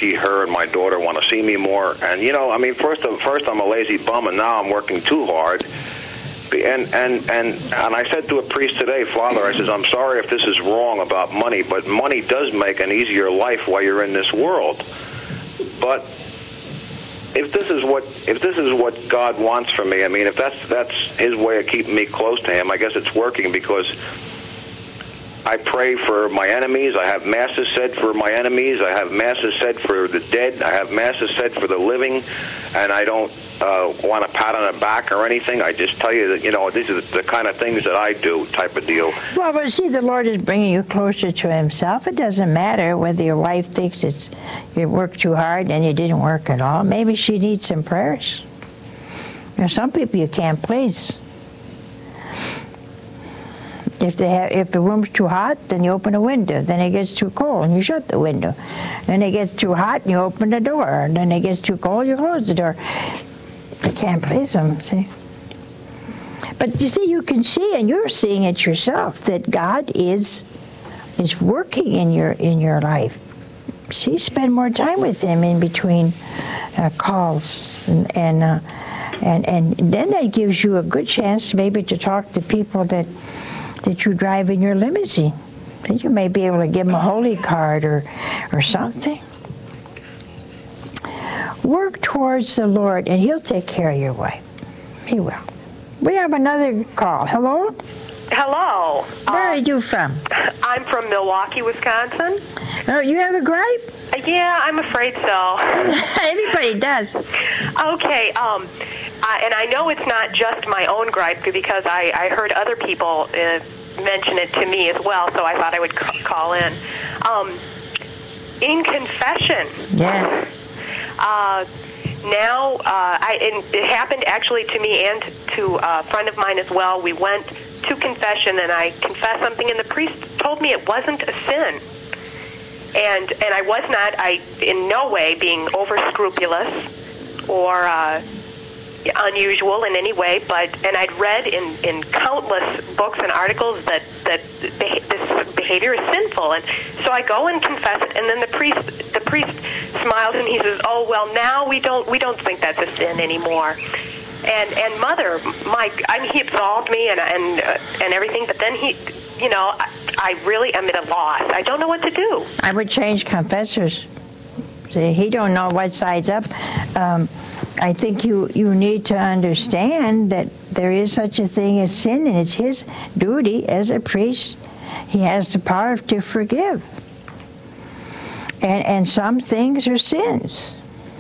she, her, and my daughter want to see me more. And I mean, first I'm a lazy bum, and now I'm working too hard. And I said to a priest today, Father, I says, I'm sorry if this is wrong about money, but money does make an easier life while you're in this world. But if this is what God wants from me, I mean, if that's His way of keeping me close to Him, I guess it's working, because I pray for my enemies. I have masses said for my enemies. I have masses said for the dead. I have masses said for the living, and I don't want a pat on the back or anything. I just tell you that, these are the kind of things that I do, type of deal. Well, but see, the Lord is bringing you closer to Himself. It doesn't matter whether your wife thinks you worked too hard and you didn't work at all. Maybe she needs some prayers. There's some people you can't please. If the room's too hot, then you open a window. Then it gets too cold, and you shut the window. Then it gets too hot, and you open the door. And then it gets too cold, you close the door. You can't please them, see? But you see, you can see, and you're seeing it yourself, that God is working in your life. See, spend more time with Him in between calls, and then that gives you a good chance maybe to talk to people that you drive in your limousine. Then you may be able to give them a holy card or something. Work towards the Lord, and He'll take care of your wife. He will. We have another call. Hello? Hello. Where are you from? I'm from Milwaukee, Wisconsin. Oh, you have a gripe? Yeah, I'm afraid so. Everybody does. Okay, and I know it's not just my own gripe, because I heard other people mention it to me as well, so I thought I would call in. In confession. Yeah. Now, it happened actually to me and to a friend of mine as well. We went to confession, and I confessed something, and the priest told me it wasn't a sin. And I was not, in no way being over-scrupulous or unusual in any way, and I'd read in countless books and articles that this behavior is sinful, and so I go and confess it, and then the priest smiles and he says, "Oh, well, now we don't think that's a sin anymore." And Mother, he absolved me and everything, but then he, I really am at a loss. I don't know what to do. I would change confessors. See, he don't know what side's up. I think you need to understand that there is such a thing as sin, and it's his duty as a priest. He has the power to forgive. And some things are sins.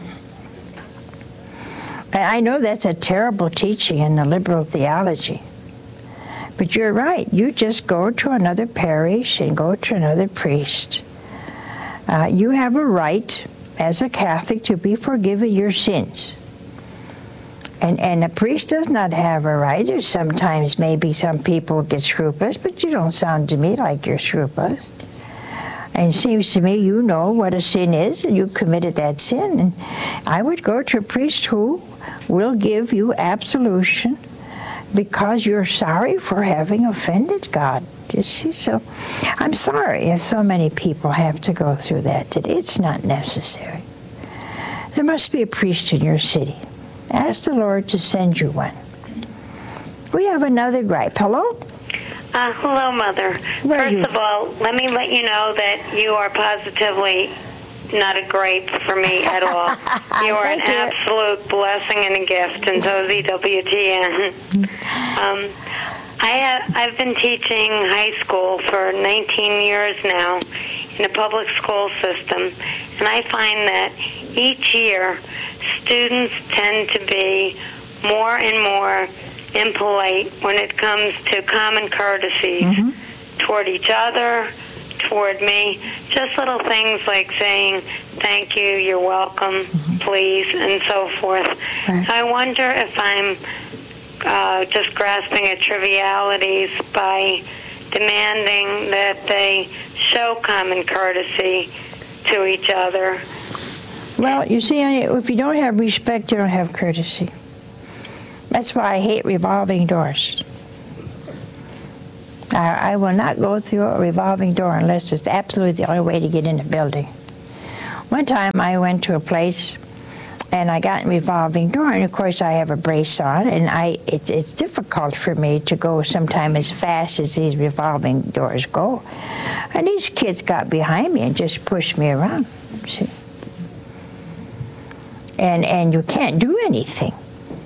I know that's a terrible teaching in the liberal theology. But you're right. You just go to another parish and go to another priest. You have a right as a Catholic to be forgiven your sins. And a priest does not have a right. There's sometimes maybe some people get scrupulous, but you don't sound to me like you're scrupulous. And it seems to me you know what a sin is, and you committed that sin. And I would go to a priest who will give you absolution because you're sorry for having offended God. You see? So I'm sorry if so many people have to go through that. It's not necessary. There must be a priest in your city. Ask the Lord to send you one. We have another gripe. Hello? Hello, Mother. First of all, let me let you know that you are positively not a gripe for me at all. You are an absolute blessing and a gift, and so is EWTN. I've been teaching high school for 19 years now in a public school system, and I find that each year students tend to be more and more impolite when it comes to common courtesies toward each other, toward me. Just little things like saying, thank you, you're welcome, please, and so forth. Right. I wonder if I'm just grasping at trivialities by demanding that they show common courtesy to each other. Well, you see, if you don't have respect, you don't have courtesy. That's why I hate revolving doors. I will not go through a revolving door unless it's absolutely the only way to get in the building. One time I went to a place and I got a revolving door, and of course I have a brace on, and it's difficult for me to go sometimes as fast as these revolving doors go. And these kids got behind me and just pushed me around, see? And you can't do anything.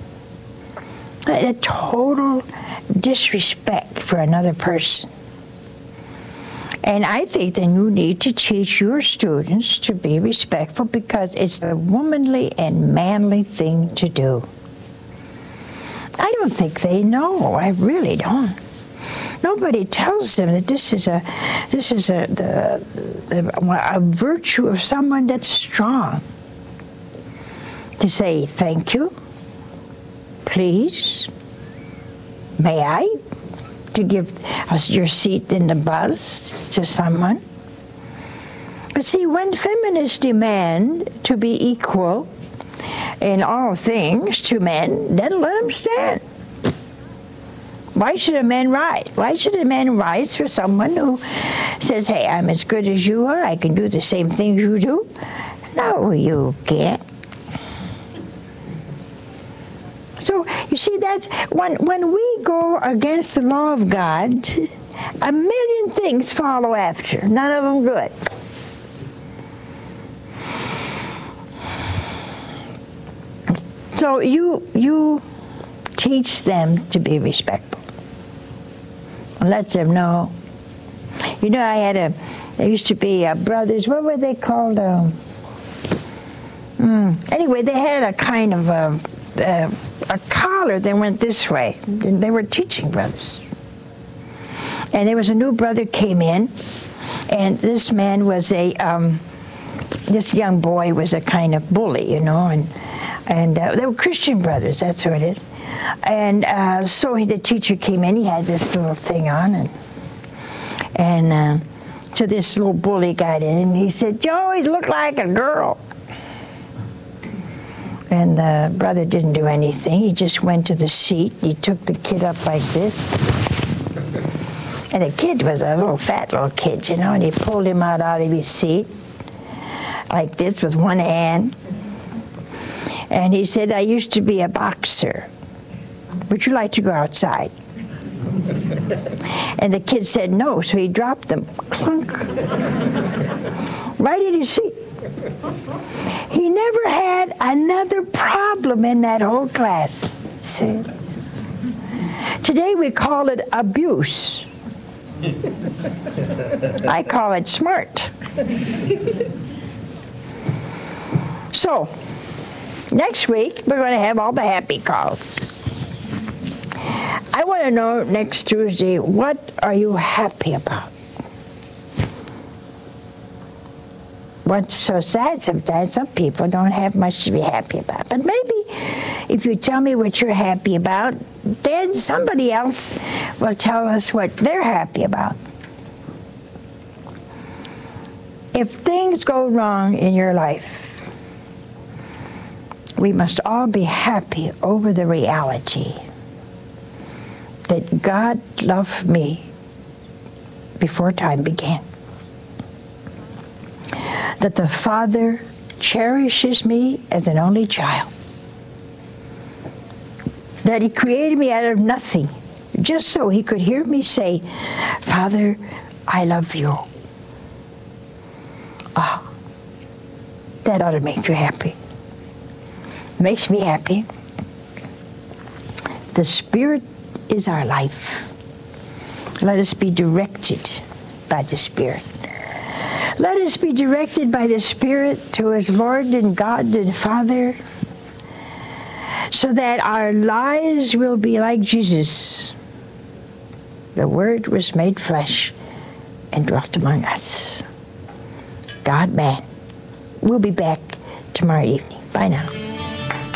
A total disrespect for another person. And I think that you need to teach your students to be respectful, because it's the womanly and manly thing to do. I don't think they know. I really don't. Nobody tells them that this is a virtue of someone that's strong. To say thank you, please, may I? To give us your seat in the bus to someone. But see, when feminists demand to be equal in all things to men, then let them stand. Why should a man rise? Why should a man rise for someone who says, hey, I'm as good as you are, I can do the same things you do? No, you can't. So, you see, that's when we go against the law of God, a million things follow after, none of them good. So you teach them to be respectful. Let them know. You know, there used to be brothers, what were they called? Anyway, they had a kind of a collar that went this way. They were teaching brothers. And there was a new brother came in, and this man was this young boy was a kind of bully, you know, and they were Christian brothers, that's what it is. And so the teacher came in, he had this little thing on, and so this little bully got in, and he said, you always look like a girl. And the brother didn't do anything. He just went to the seat. He took the kid up like this. And the kid was a little fat little kid, you know, and he pulled him out of his seat like this with one hand. And he said, I used to be a boxer. Would you like to go outside? And the kid said no, so he dropped them. Clunk. Right in his seat. He never had another problem in that whole class. See? Today we call it abuse. I call it smart. So, next week we're going to have all the happy calls. I want to know next Tuesday, what are you happy about? What's so sad sometimes, some people don't have much to be happy about. But maybe if you tell me what you're happy about, then somebody else will tell us what they're happy about. If things go wrong in your life, we must all be happy over the reality that God loved me before time began. That the Father cherishes me as an only child. That He created me out of nothing, just so He could hear me say, Father, I love you. Ah, that ought to make you happy. Makes me happy. The Spirit is our life. Let us be directed by the Spirit. Let us be directed by the Spirit to His Lord and God and Father, so that our lives will be like Jesus. The Word was made flesh and dwelt among us. God-man. We'll be back tomorrow evening. Bye now.